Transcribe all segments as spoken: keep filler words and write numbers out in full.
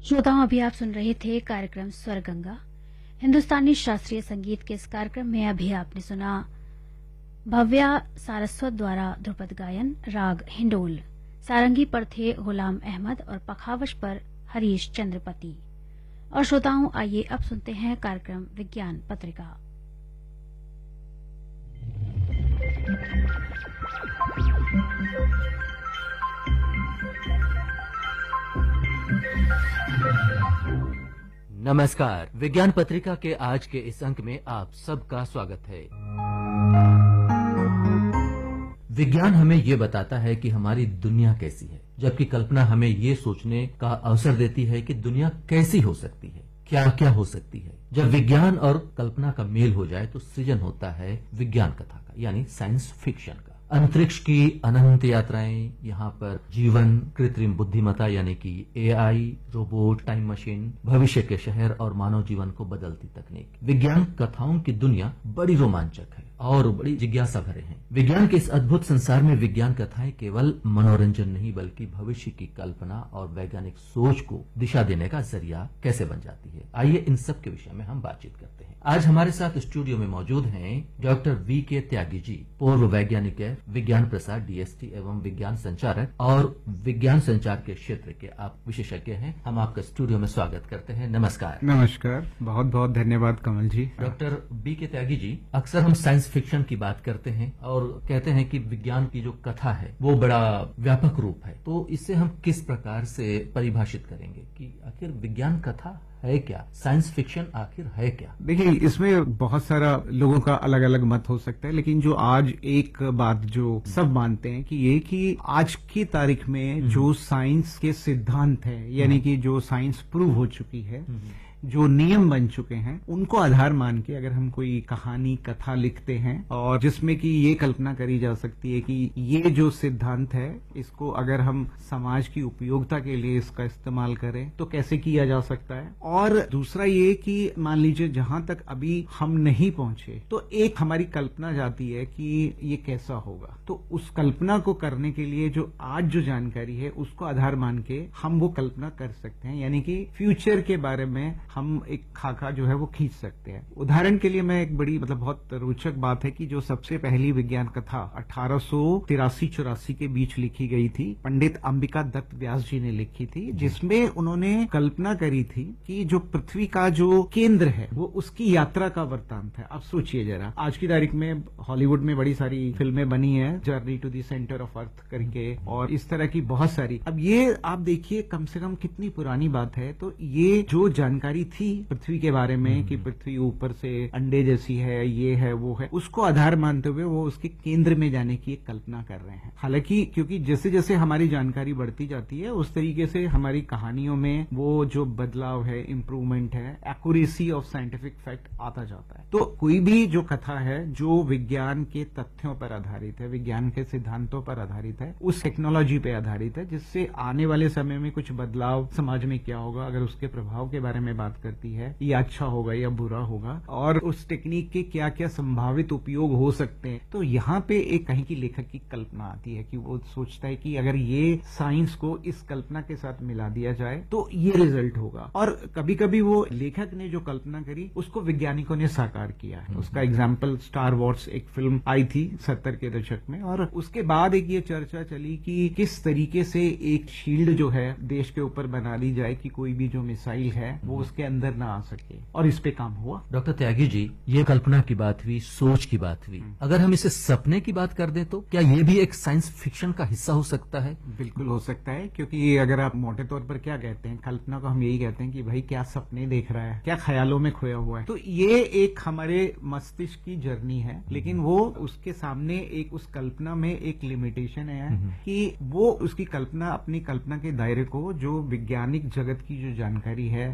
श्रोताओं, अभी आप सुन रहे थे कार्यक्रम स्वर गंगा। हिंदुस्तानी शास्त्रीय संगीत के इस कार्यक्रम में अभी आपने सुना भव्या सारस्वत द्वारा ध्रुपद गायन, राग हिंडोल। सारंगी पर थे गुलाम अहमद और पखावज पर हरीश चंद्रपति। और श्रोताओं, आइए अब सुनते हैं कार्यक्रम विज्ञान पत्रिका। नमस्कार। विज्ञान पत्रिका के आज के इस अंक में आप सबका स्वागत है। विज्ञान हमें ये बताता है कि हमारी दुनिया कैसी है, जबकि कल्पना हमें ये सोचने का अवसर देती है कि दुनिया कैसी हो सकती है, क्या क्या हो सकती है। जब विज्ञान और कल्पना का मेल हो जाए तो सृजन होता है विज्ञान कथा का, यानी साइंस फिक्शन का। अंतरिक्ष की अनंत यात्राएं, यहाँ पर जीवन, कृत्रिम बुद्धिमत्ता यानी कि एआई, रोबोट, टाइम मशीन, भविष्य के शहर और मानव जीवन को बदलती तकनीक। विज्ञान कथाओं की दुनिया बड़ी रोमांचक है और बड़ी जिज्ञासा भरे हैं। विज्ञान के इस अद्भुत संसार में विज्ञान कथाएं केवल मनोरंजन नहीं बल्कि भविष्य की कल्पना और वैज्ञानिक सोच को दिशा देने का जरिया कैसे बन जाती है। आइए इन सब के विषय में हम बातचीत करते हैं। आज हमारे साथ स्टूडियो में मौजूद हैं डॉक्टर वी के त्यागी जी, पूर्व वैज्ञानिक है, विज्ञान प्रसार डीएसटी एवं विज्ञान संचारक और विज्ञान संचार के क्षेत्र के आप विशेषज्ञ हैं। हम आपका स्टूडियो में स्वागत करते हैं। नमस्कार। नमस्कार, बहुत बहुत धन्यवाद कमल जी। डॉक्टर वी के त्यागी जी, अक्सर हम साइंस फिक्शन की बात करते हैं और कहते हैं कि विज्ञान की जो कथा है वो बड़ा व्यापक रूप है, तो इसे हम किस प्रकार से परिभाषित करेंगे कि आखिर विज्ञान कथा है क्या, साइंस फिक्शन आखिर है क्या? देखिए, इसमें बहुत सारा लोगों का अलग अलग मत हो सकता है, लेकिन जो आज एक बात जो सब मानते हैं कि ये कि आज की तारीख में जो साइंस के सिद्धांत है, यानी कि जो साइंस प्रूव हो चुकी है, जो नियम बन चुके हैं, उनको आधार मान के अगर हम कोई कहानी कथा लिखते हैं और जिसमें कि ये कल्पना करी जा सकती है कि ये जो सिद्धांत है इसको अगर हम समाज की उपयोगिता के लिए इसका इस्तेमाल करें तो कैसे किया जा सकता है। और दूसरा ये कि मान लीजिए जहां तक अभी हम नहीं पहुंचे तो एक हमारी कल्पना जाती है कि ये कैसा होगा, तो उस कल्पना को करने के लिए जो आज जो जानकारी है उसको आधार मान के हम वो कल्पना कर सकते हैं, यानी कि फ्यूचर के बारे में हम एक खाका जो है वो खींच सकते हैं। उदाहरण के लिए मैं एक बड़ी मतलब बहुत रोचक बात है कि जो सबसे पहली विज्ञान कथा अठारह सौ तिरासी चौरासी के बीच लिखी गई थी, पंडित अंबिका दत्त व्यास जी ने लिखी थी, जिसमें उन्होंने कल्पना करी थी कि जो पृथ्वी का जो केंद्र है वो उसकी यात्रा का वृत्तांत है। अब सोचिए जरा, आज की तारीख में हॉलीवुड में बड़ी सारी फिल्में बनी है, journey to the centre of earth करके, और इस तरह की बहुत सारी। अब ये आप देखिए कम से कम कितनी पुरानी बात है, तो ये जो जानकारी थी पृथ्वी के बारे में कि पृथ्वी ऊपर से अंडे जैसी है, ये है वो है, उसको आधार मानते हुए वो उसके केंद्र में जाने की एक कल्पना कर रहे हैं। हालांकि क्योंकि जैसे जैसे हमारी जानकारी बढ़ती जाती है उस तरीके से हमारी कहानियों में वो जो बदलाव है, इम्प्रूवमेंट है, एक्यूरेसी ऑफ साइंटिफिक फैक्ट आता जाता है। तो कोई भी जो कथा है जो विज्ञान के तथ्यों पर आधारित है, विज्ञान के सिद्धांतों पर आधारित है, उस टेक्नोलॉजी पे आधारित है जिससे आने वाले समय में कुछ बदलाव समाज में क्या होगा, अगर उसके प्रभाव के बारे में बात करती है, ये अच्छा होगा या बुरा होगा, और उस टेक्निक के क्या क्या संभावित उपयोग हो सकते हैं। तो यहाँ पे एक कहीं की लेखक की कल्पना आती है कि वो सोचता है कि अगर ये साइंस को इस कल्पना के साथ मिला दिया जाए तो ये रिजल्ट होगा। और कभी कभी वो लेखक ने जो कल्पना करी उसको वैज्ञानिकों ने साकार किया है। उसका एग्जाम्पल स्टार वॉर्स एक फिल्म आई थी सत्तर के दशक में, और उसके बाद एक ये चर्चा चली कि किस तरीके से एक शील्ड जो है देश के ऊपर बना ली जाए कि कोई भी जो मिसाइल है वो उसके अंदर ना आ सके, और इस पे काम हुआ। डॉक्टर त्यागी जी, ये कल्पना की बात हुई, सोच की बात हुई, अगर हम इसे सपने की बात कर दें तो क्या ये भी एक साइंस फिक्शन का हिस्सा हो सकता है? बिल्कुल हो सकता है, क्योंकि अगर आप मोटे तौर पर क्या कहते हैं, कल्पना को हम यही कहते हैं कि भाई क्या सपने देख रहा है, क्या ख्यालों में खोया हुआ है। तो ये एक हमारे मस्तिष्क की जर्नी है, लेकिन वो उसके सामने एक उस कल्पना में एक लिमिटेशन है कि वो उसकी कल्पना अपनी कल्पना के दायरे को जो वैज्ञानिक जगत की जो जानकारी है आज की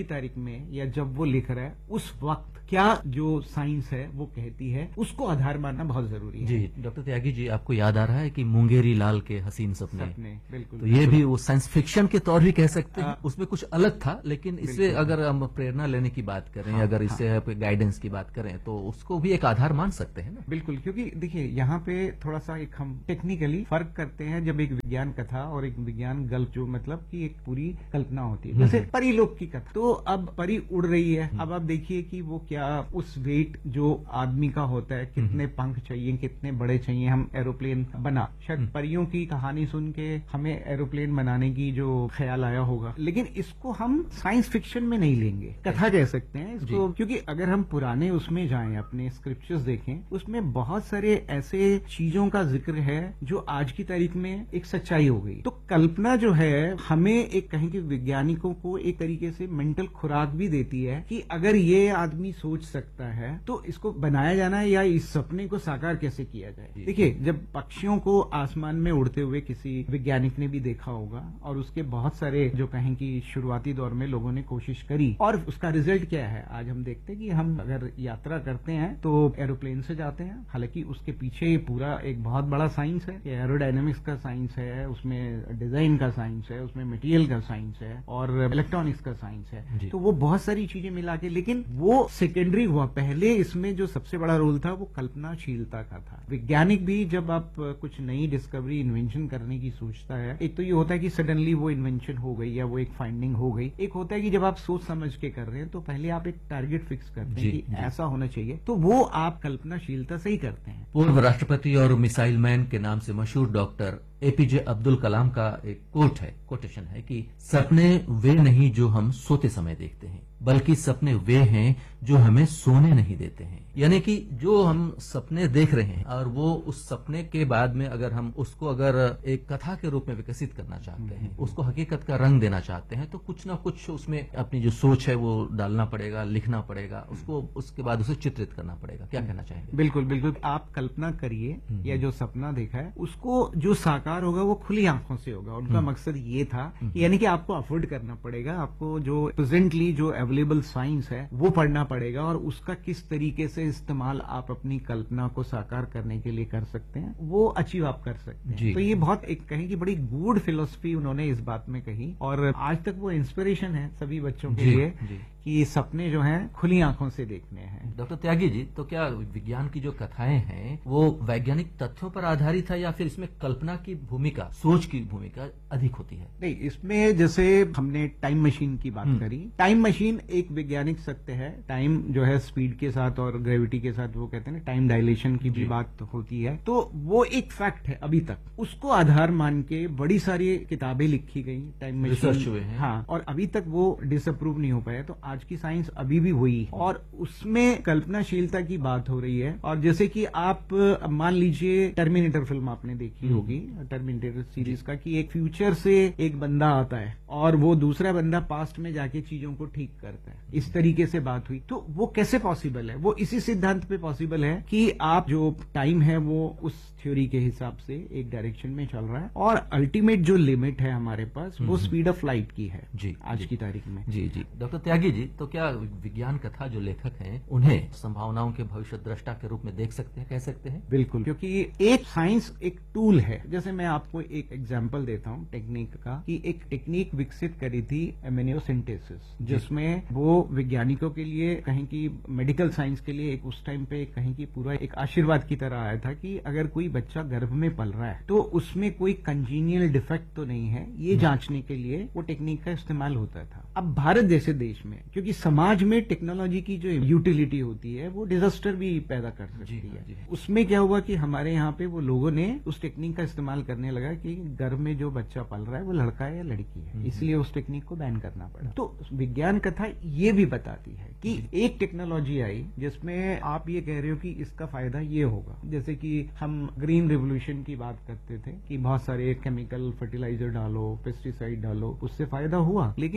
तारीख में या जब वो लिख रहा है उस वक्त क्या जो साइंस है वो कहती है, उसको आधार मानना बहुत जरूरी है। जी डॉक्टर त्यागी जी, आपको याद आ रहा है कि मुंगेरी लाल के हसीन सपने, सपने बिल्कुल, तो ये भी वो साइंस फिक्शन के तौर भी कह सकते हैं। आ, उसमें कुछ अलग था, लेकिन इससे अगर हम प्रेरणा लेने की बात करें, हाँ, अगर इससे हाँ, गाइडेंस की बात करें, तो उसको भी एक आधार मान सकते हैं ना। बिल्कुल, क्योंकि देखिए यहाँ पे थोड़ा सा एक हम टेक्निकली फर्क करते हैं जब एक विज्ञान कथा और एक विज्ञान गल्प, जो मतलब कि एक पूरी कल्पना होती है, जैसे परिलोक की कथा। तो अब परी उड़ रही है, अब आप देखिए कि वो क्या उस वेट जो आदमी का होता है, कितने पंख चाहिए, कितने बड़े चाहिए, हम एरोप्लेन बना। शायद परियों की कहानी सुन के हमें एरोप्लेन बनाने की जो ख्याल आया होगा, लेकिन इसको हम साइंस फिक्शन में नहीं लेंगे, कथा कह सकते हैं इसको, क्योंकि अगर हम पुराने उसमें जाएं, अपने स्क्रिप्चर्स देखें, उसमें बहुत सारे ऐसे चीजों का जिक्र है जो आज की तारीख में एक सच्चाई हो गई। तो कल्पना जो है हमें एक कहें कि वैज्ञानिकों को एक तरीके से मेंटल खुराक भी देती है कि अगर ये आदमी सोच सकता है तो इसको बनाया जाना है या इस सपने को साकार कैसे किया जाए। देखिए, जब पक्षियों को आसमान में उड़ते हुए किसी वैज्ञानिक ने भी देखा होगा, और उसके बहुत सारे जो कहें कि शुरुआती दौर में लोगों ने कोशिश करी, और उसका रिजल्ट क्या है आज हम देखते हैं कि हम अगर यात्रा करते हैं तो एरोप्लेन से जाते हैं। हालांकि उसके पीछे पूरा एक बहुत बड़ा साइंस है, एरोडायनेमिक्स का साइंस है, उसमें डिजाइन का साइंस है, उसमें मटेरियल का साइंस है और इलेक्ट्रॉनिक्स का साइंस है। तो वो बहुत सारी चीजें मिला के, लेकिन वो सेकेंडरी हुआ। पहले इसमें जो सबसे बड़ा रोल था वो कल्पनाशीलता का था। वैज्ञानिक भी जब आप कुछ नई डिस्कवरी, इन्वेंशन करने की सोचता है, एक तो ये होता है कि सडनली वो इन्वेंशन हो गई या वो एक फाइंडिंग हो गई। एक होता है कि जब आप सोच समझ के कर रहे हैं तो पहले आप एक टारगेट फिक्स करते हैं कि ऐसा होना चाहिए, तो वो आप कल्पनाशीलता से ही करते हैं। पूर्व राष्ट्रपति और मिसाइल मैन के नाम से मशहूर डॉक्टर एपीजे अब्दुल कलाम का एक कोट है, कोटेशन है कि सपने वे नहीं जो हम सोते समय देखते हैं, बल्कि सपने वे हैं जो हमें सोने नहीं देते हैं। यानी कि जो हम सपने देख रहे हैं और वो उस सपने के बाद में अगर हम उसको अगर एक कथा के रूप में विकसित करना चाहते हैं, उसको हकीकत का रंग देना चाहते हैं, तो कुछ ना कुछ उसमें अपनी जो सोच है वो डालना पड़ेगा, लिखना पड़ेगा, उसको उसके बाद उसे चित्रित करना पड़ेगा। क्या कहना चाहेंगे? बिल्कुल बिल्कुल, आप कल्पना करिए या जो सपना देखा है उसको जो साकार होगा वो खुली आंखों से होगा। उनका मकसद ये था, यानी कि आपको अफोर्ड करना पड़ेगा, आपको जो प्रेजेंटली जो अवेलेबल साइंस है वो पढ़ना पड़ेगा और उसका किस तरीके से इस्तेमाल आप अपनी कल्पना को साकार करने के लिए कर सकते हैं, वो अचीव आप कर सकते हैं। तो ये बहुत एक कहें कि बड़ी गूढ़ फिलोसफी उन्होंने इस बात में कही, और आज तक वो इंस्पिरेशन है सभी बच्चों के लिए कि सपने जो हैं खुली आंखों से देखने हैं। डॉक्टर त्यागी जी, तो क्या विज्ञान की जो कथाएं हैं वो वैज्ञानिक तथ्यों पर आधारित है या फिर इसमें कल्पना की भूमिका, सोच की भूमिका अधिक होती है? नहीं, इसमें जैसे हमने टाइम मशीन की बात करी, टाइम मशीन एक वैज्ञानिक सत्य है। टाइम जो है स्पीड के साथ और ग्रेविटी के साथ, वो कहते हैं ना टाइम डायलेशन की भी बात होती है, तो वो एक फैक्ट है। अभी तक उसको आधार मान के बड़ी सारी किताबें लिखी गई, टाइम मशीन रिसर्च हुए हैं, हाँ, और अभी तक वो डिसअप्रूव नहीं हो पाया। तो आज की साइंस अभी भी हुई है और उसमें कल्पनाशीलता की बात हो रही है। और जैसे कि आप मान लीजिए टर्मिनेटर फिल्म आपने देखी होगी, टर्मिनेटर सीरीज का, कि एक फ्यूचर से एक बंदा आता है और वो दूसरा बंदा पास्ट में जाके चीजों को ठीक करता है, इस तरीके से बात हुई। तो वो कैसे पॉसिबल है? वो इसी सिद्धांत पे पॉसिबल है कि आप जो टाइम है वो उस थ्योरी के हिसाब से एक डायरेक्शन में चल रहा है और अल्टीमेट जो लिमिट है हमारे पास वो स्पीड ऑफ लाइट की है जी आज जी, की तारीख में। जी जी डॉक्टर त्यागी जी, तो क्या विज्ञान कथा जो लेखक हैं उन्हें संभावनाओं के भविष्य द्रष्टा के रूप में देख सकते हैं, कह सकते हैं? बिल्कुल, क्योंकि एक साइंस एक टूल है। जैसे मैं आपको एक एग्जांपल देता हूँ टेक्निक का, कि एक टेक्निक विकसित करी थी एमिनियोसिंथेसिस, जिसमें वो वैज्ञानिकों के लिए कहीं की मेडिकल साइंस के लिए एक उस टाइम पे कहीं की पूरा एक आशीर्वाद की तरह आया था कि अगर कोई बच्चा गर्भ में पल रहा है तो उसमें कोई कंजीनियल डिफेक्ट तो नहीं है, ये जांचने के लिए वो टेक्निक का इस्तेमाल होता था। अब भारत जैसे देश में, क्योंकि समाज में टेक्नोलॉजी की जो यूटिलिटी होती है वो डिजास्टर भी पैदा कर सकती जी, है जी। उसमें क्या हुआ कि हमारे यहाँ पे वो लोगों ने उस टेक्निक का इस्तेमाल करने लगा कि गर्भ में जो बच्चा पल रहा है वो लड़का है या लड़की है, इसलिए उस टेक्निक को बैन करना पड़ा। तो विज्ञान कथा ये भी बताती है कि एक टेक्नोलॉजी आई जिसमें आप ये कह रहे हो कि इसका फायदा ये होगा। जैसे कि हम ग्रीन रेवोल्यूशन की बात करते थे कि बहुत सारे केमिकल फर्टिलाइजर डालो, पेस्टिसाइड डालो, उससे फायदा हुआ, लेकिन उसका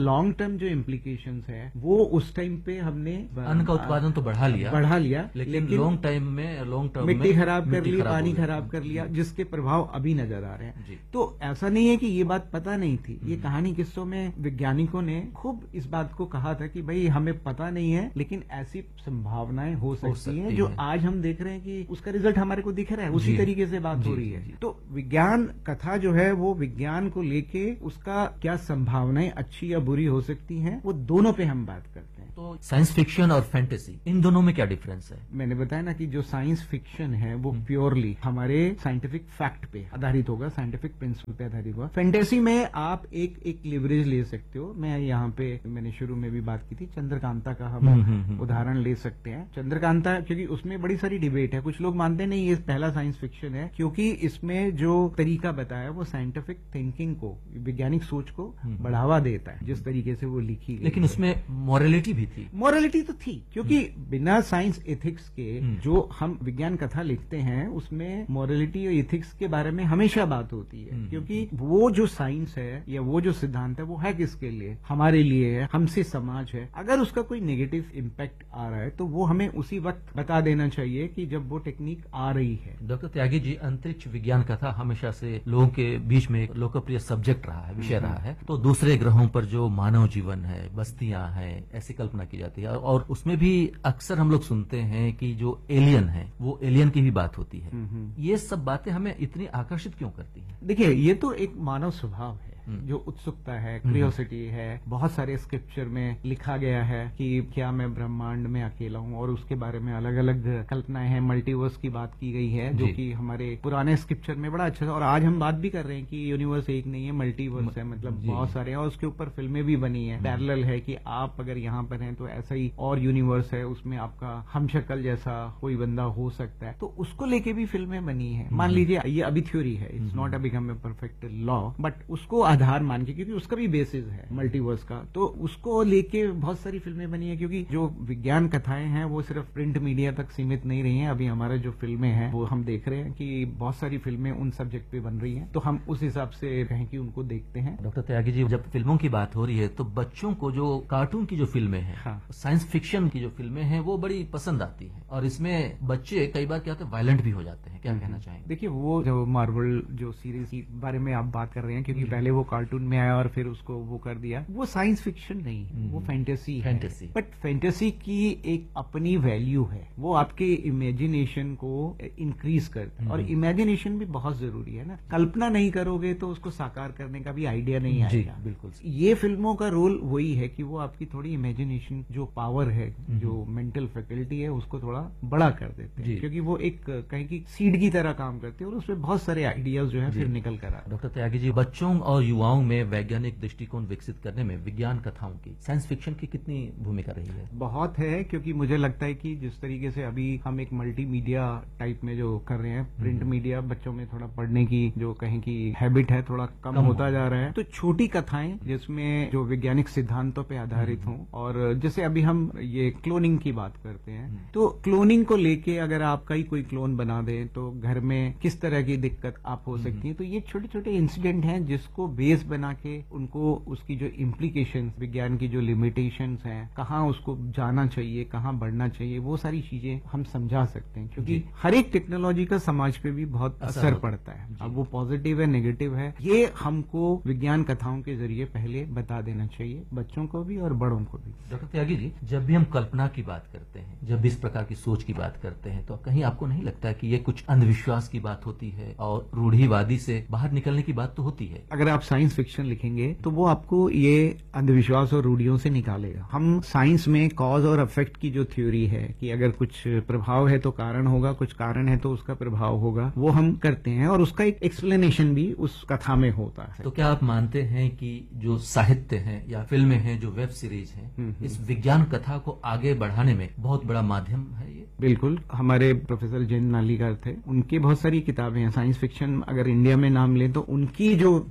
लॉन्ग टर्म जो इम्प्लीकेशंस है वो उस टाइम पे हमने अन्न का उत्पादन तो बढ़ा लिया बढ़ा लिया लेकिन, लेकिन लॉन्ग टाइम में लॉन्ग टर्म मिट्टी खराब कर ली, खराब पानी खराब कर लिया, जिसके प्रभाव अभी नजर आ रहे हैं। तो ऐसा नहीं है कि ये बात पता नहीं थी, ये कहानी किस्सों में वैज्ञानिकों ने खूब इस बात को कहा था कि भाई हमें पता नहीं है लेकिन ऐसी संभावनाएं हो सकती हैं जो आज हम देख रहे हैं कि उसका रिजल्ट हमारे को दिख रहा है, उसी तरीके से बात हो रही है। तो विज्ञान कथा जो है वो विज्ञान को लेके उसका क्या संभावनाएं अच्छी या बुरी हो सकती हैं, वो दोनों पे हम बात करते हैं। तो साइंस फिक्शन और फैंटेसी इन दोनों में क्या डिफरेंस है? मैंने बताया ना कि जो साइंस फिक्शन है वो प्योरली हमारे साइंटिफिक फैक्ट पे आधारित होगा, साइंटिफिक प्रिंसिपल पे आधारित होगा। फैंटेसी में आप एक एक लिवरेज ले सकते हो। मैं यहाँ पे मैंने शुरू में भी बात की थी, चंद्रकांता का हम उदाहरण ले सकते हैं। चंद्रकांता क्योंकि उसमें बड़ी सारी डिबेट है, कुछ लोग मानते नहीं ये पहला साइंस फिक्शन है क्योंकि इसमें जो तरीका बताया वो साइंटिफिक थिंकिंग को, वैज्ञानिक सोच को बढ़ावा देता है जिस तरीके से वो लिखी गई। लेकिन उसमें मॉरलिटी भी थी। मॉरलिटी तो थी क्योंकि बिना साइंस एथिक्स के जो हम विज्ञान कथा लिखते हैं उसमें मॉरलिटी और एथिक्स के बारे में हमेशा बात होती है, क्योंकि वो जो साइंस है या वो जो सिद्धांत है वो है किसके लिए, हमारे लिए है, हमसे समाज है। अगर उसका कोई नेगेटिव इम्पैक्ट आ रहा है तो वो हमें उसी वक्त बता देना चाहिए कि जब वो टेक्निक आ रही है। डॉक्टर त्यागी जी, अंतरिक्ष विज्ञान कथा हमेशा से लोगों के बीच में एक लोकप्रिय सब्जेक्ट रहा है, विषय रहा है। तो दूसरे ग्रहों पर जो मानव जीवन है, बस्तियां हैं, ऐसी कल्पना की जाती है और उसमें भी अक्सर हम लोग सुनते हैं कि जो एलियन है वो एलियन की भी बात होती है। ये सब बातें हमें इतनी आकर्षित क्यों करती हैं? देखिए, ये तो एक मानव स्वभाव है, जो उत्सुकता है, क्यूरियोसिटी है। बहुत सारे स्क्रिप्चर में लिखा गया है कि क्या मैं ब्रह्मांड में अकेला हूँ, और उसके बारे में अलग अलग कल्पनाएं हैं। मल्टीवर्स की बात की गई है जो कि हमारे पुराने स्क्रिप्चर में बड़ा अच्छा था, और आज हम बात भी कर रहे हैं कि यूनिवर्स एक नहीं है, मल्टीवर्स है, मतलब बहुत सारे हैं, और उसके ऊपर फिल्में भी बनी है। पैरेलल है कि आप अगर यहाँ पर हैं तो ऐसा ही और यूनिवर्स है, उसमें आपका हमशक्ल जैसा कोई बंदा हो सकता है, तो उसको लेके भी फिल्में बनी है। मान लीजिए ये अभी थ्योरी है, it's not a become a perfect law, but उसको आधार मान के, क्योंकि उसका भी बेसिस है मल्टीवर्स का, तो उसको लेके बहुत सारी फिल्में बनी है। क्योंकि जो विज्ञान कथाएं हैं वो सिर्फ प्रिंट मीडिया तक सीमित नहीं रही हैं। अभी हमारे जो फिल्में हैं वो हम देख रहे हैं कि बहुत सारी फिल्में उन सब्जेक्ट पे बन रही हैं, तो हम उस हिसाब से कहें कि उनको देखते हैं। डॉक्टर त्यागी जी, जब फिल्मों की बात हो रही है तो बच्चों को जो कार्टून की जो फिल्में हैं, हाँ। साइंस फिक्शन की जो फिल्में हैं वो बड़ी पसंद आती हैं, और इसमें बच्चे कई बार क्या होते हैं, वायलेंट भी हो जाते हैं। क्या कहना चाहेंगे? देखिए, वो जो मार्वल जो सीरीज के बारे में आप बात कर रहे हैं, क्योंकि पहले वो कार्टून में आया और फिर उसको वो कर दिया, वो साइंस फिक्शन नहीं है, वो फैंटेसी है। बट फैंटेसी की एक अपनी वैल्यू है, वो आपके इमेजिनेशन को इंक्रीज करता है, और इमेजिनेशन भी बहुत जरूरी है ना। कल्पना नहीं करोगे तो उसको साकार करने का भी आइडिया नहीं आएगा। बिल्कुल, ये फिल्मों का रोल वही है कि वो आपकी थोड़ी इमेजिनेशन जो पावर है, जो मेंटल फैकल्टी है, उसको थोड़ा बड़ा कर देते हैं, क्योंकि वो एक कहीं की सीड की तरह काम करते हैं और उसमें बहुत सारे आइडियाज जो है फिर निकल कर आते हैं। डॉक्टर त्यागी जी, बच्चों और युवाओं में वैज्ञानिक दृष्टिकोण विकसित करने में विज्ञान कथाओं की, साइंस फिक्शन की कितनी भूमिका रही है? बहुत है, क्योंकि मुझे लगता है कि जिस तरीके से अभी हम एक मल्टीमीडिया टाइप में जो कर रहे हैं, प्रिंट मीडिया बच्चों में थोड़ा पढ़ने की जो कहें कि हैबिट है थोड़ा कम, कम होता जा रहा है, तो छोटी कथाएं जिसमें जो वैज्ञानिक सिद्धांतों पे आधारित हों, और जैसे अभी हम ये क्लोनिंग की बात करते हैं, तो क्लोनिंग को लेके अगर आपका ही कोई क्लोन बना दे तो घर में किस तरह की दिक्कत आप हो सकती है। तो ये छोटे छोटे इंसिडेंट हैं जिसको बेस बना के उनको उसकी जो इम्प्लीकेशंस, विज्ञान की जो लिमिटेशंस हैं, कहाँ उसको जाना चाहिए, कहाँ बढ़ना चाहिए, वो सारी चीजें हम समझा सकते हैं, क्योंकि हर एक टेक्नोलॉजी का समाज पे भी बहुत असर पड़ता है। अब वो पॉजिटिव है, नेगेटिव है, ये हमको विज्ञान कथाओं के जरिए पहले बता देना चाहिए, बच्चों को भी और बड़ों को भी। डॉक्टर त्यागी जी, जब भी हम कल्पना की बात करते हैं, जब भी इस प्रकार की सोच की बात करते हैं, तो कहीं आपको नहीं लगता कि ये कुछ अंधविश्वास की बात होती है और रूढ़िवादी से बाहर निकलने की बात तो होती है? अगर आप साइंस फिक्शन लिखेंगे तो वो आपको ये अंधविश्वास और रूढ़ियों से निकालेगा। हम साइंस में कॉज और इफेक्ट की जो थ्योरी है कि अगर कुछ प्रभाव है तो कारण होगा, कुछ कारण है तो उसका प्रभाव होगा, वो हम करते हैं, और उसका एक एक्सप्लेनेशन भी उस कथा में होता है। तो क्या आप मानते हैं कि जो साहित्य है या फिल्में हैं, जो वेब सीरीज है, इस विज्ञान कथा को आगे बढ़ाने में बहुत बड़ा माध्यम है ये? बिल्कुल। हमारे प्रोफेसर जैन नालीकर थे, उनकी बहुत सारी किताबें हैं साइंस फिक्शन, अगर इंडिया में नाम लें तो उनकी जो किताबें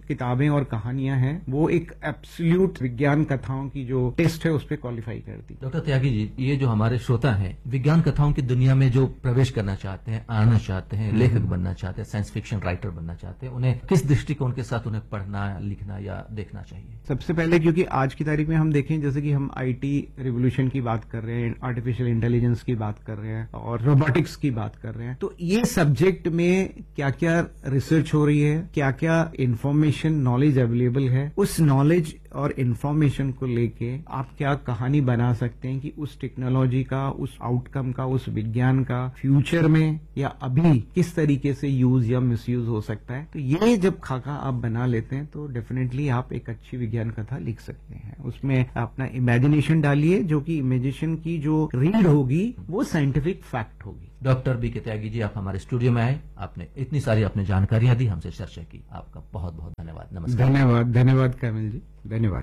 और कहानियां हैं वो एक एब्सोल्यूट विज्ञान कथाओं की जो टेस्ट है उस पर क्वालिफाई करती है। डॉक्टर त्यागी जी, ये जो हमारे श्रोता हैं विज्ञान कथाओं की दुनिया में जो प्रवेश करना चाहते हैं, आना चाहते हैं, लेखक बनना चाहते हैं, साइंस फिक्शन राइटर बनना चाहते हैं, उन्हें किस दृष्टिकोण के साथ उन्हें पढ़ना, लिखना या देखना चाहिए? सबसे पहले क्योंकि आज की तारीख में हम देखें जैसे कि हम आईटी रिवोल्यूशन की बात कर रहे हैं, आर्टिफिशियल इंटेलिजेंस की बात कर रहे हैं और रोबोटिक्स की बात कर रहे हैं, तो ये सब्जेक्ट में क्या क्या रिसर्च हो रही है, क्या क्या इंफॉर्मेशन नॉलेज अवेलेबल है, उस नॉलेज और इंफॉर्मेशन को लेके आप क्या कहानी बना सकते हैं कि उस टेक्नोलॉजी का, उस आउटकम का, उस विज्ञान का फ्यूचर में या अभी किस तरीके से यूज या मिसयूज हो सकता है। तो ये जब खाका आप बना लेते हैं तो डेफिनेटली आप एक अच्छी विज्ञान कथा लिख सकते हैं। उसमें अपना इमेजिनेशन डालिए, जो कि इमेजिनेशन की जो रीड होगी वो साइंटिफिक फैक्ट होगी। डॉक्टर बी के त्यागी जी, आप हमारे स्टूडियो में आए, आपने इतनी सारी अपनी जानकारियां दी, हमसे चर्चा की, आपका बहुत बहुत धन्यवाद। नमस्कार। धन्यवाद धन्यवाद कैमिल जी, धन्यवाद।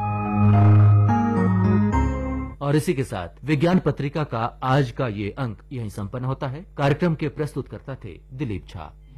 और इसी के साथ विज्ञान पत्रिका का आज का ये अंक यहीं संपन्न होता है। कार्यक्रम के प्रस्तुतकर्ता थे दिलीप झा।